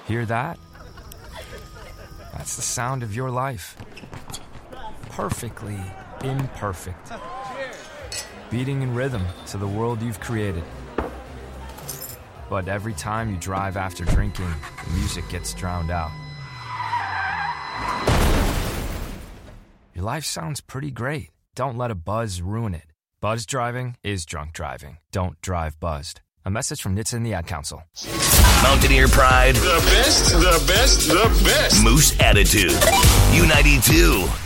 Hear that? That's the sound of your life. Perfectly imperfect. Beating in rhythm to the world you've created. But every time you drive after drinking, the music gets drowned out. Your life sounds pretty great. Don't let a buzz ruin it. Buzz driving is drunk driving. Don't drive buzzed. A message from NHTSA and the Ad Council. Mountaineer Pride. The best, the best, the best. Moose Attitude. U92.